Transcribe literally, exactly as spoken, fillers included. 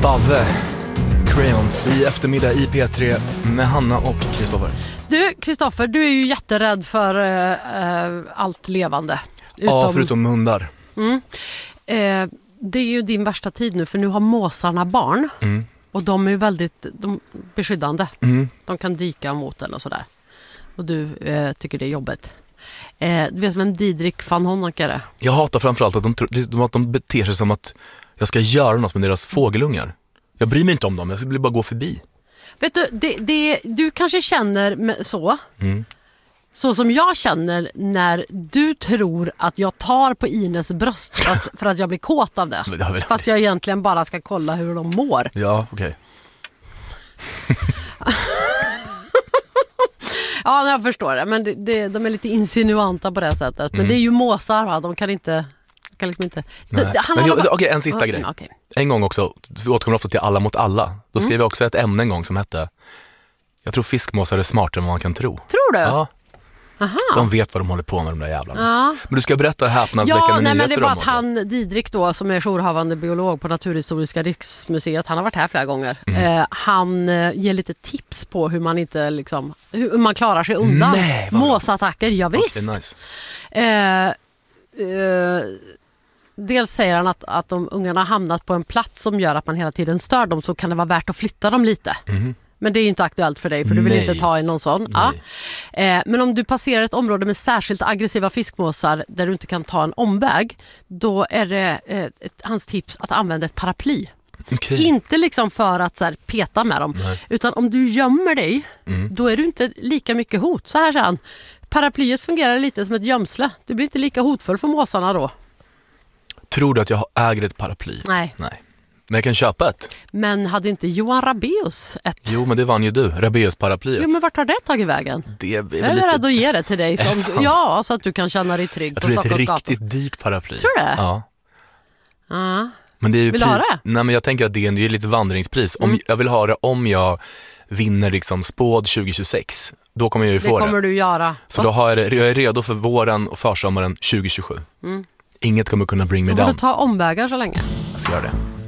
Bave, Crayons i eftermiddag i P tre med Hanna och Kristoffer. Du, Kristoffer, du är ju jätterädd för uh, allt levande. Utom... Ja, förutom hundar. Mm. Uh, det är ju din värsta tid nu, för nu har måsarna barn. Mm. Och de är ju väldigt de, beskyddande. Mm. De kan dyka mot den och sådär. Och du uh, tycker det är jobbigt. Uh, du vet vem Didrik van Honacker är? Jag hatar framförallt att de, att de beter sig som att jag ska göra något med deras fågelungar. Jag bryr mig inte om dem, jag skulle bara gå förbi. Vet du, det, det, du kanske känner så. Mm. Så som jag känner när du tror att jag tar på Ines bröst för att, för att jag blir kåt av det. det Fast jag egentligen bara ska kolla hur de mår. Ja, okej. Okay. Ja, jag förstår det. Men det, det, de är lite insinuanta på det sättet. Men mm. det är ju måsar, va? De kan inte... Kan liksom inte... Okej, okay, en sista ah, grej. Okay. En gång också, vi återkommer ofta till Alla mot alla. Då skrev mm. jag också ett ämne en gång som hette jag tror fiskmåsar är smartare än vad man kan tro. Tror du? Ja. Aha. De vet vad de håller på med, de där jävlarna. Ja. Men du ska berätta häpnadsväckande ja, nej, nyheter om. Ja, men det är bara att också. Han, Didrik då, som är jourhavande biolog på Naturhistoriska riksmuseet, han har varit här flera gånger. Mm. Eh, han eh, ger lite tips på hur man inte liksom, hur man klarar sig undan nej, måsattacker. Ja, visst. Okay, nice. eh, eh, Dels säger han att, att om ungarna har hamnat på en plats som gör att man hela tiden stör dem, så kan det vara värt att flytta dem lite. Mm. Men det är inte aktuellt för dig, för du vill Nej. inte ta i någon sån. Ja. Eh, men om du passerar ett område med särskilt aggressiva fiskmåsar där du inte kan ta en omväg, då är det eh, ett, hans tips att använda ett paraply. Okay. Inte liksom för att så här, peta med dem, Nej. utan om du gömmer dig, mm. då är du inte lika mycket hot. Så här säger han, paraplyet fungerar lite som ett gömsle. Du blir inte lika hotfull för måsarna då. Tror du att jag äger ett paraply? Nej. Nej. Men jag kan köpa ett. Men hade inte Johan Rabaeus ett? Jo, men det vann ju du. Rabaeus paraplyet. Jo, men vart har det tagit vägen? Det är väl jag är lite... rädd att ge det till dig. Som du... Ja, så att du kan känna dig trygg. Jag tror det är ett riktigt dyrt paraply. Tror du det? Ja. Ja. Men det är ju vill du ha det? Nej, men jag tänker att det är, det är lite vandringspris. Om, mm. Jag vill ha det om jag vinner liksom spåd tjugo tjugosex. Då kommer jag ju få det. Det kommer du göra. Så Fast... då har jag, det, jag är redo för våren och försommaren tjugo tjugosju. Mm. Inget kommer kunna bring me down. Då får du ta omvägar så länge. Jag ska göra det.